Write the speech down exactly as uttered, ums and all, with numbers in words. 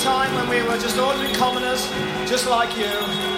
time when we were just ordinary commoners, just like you.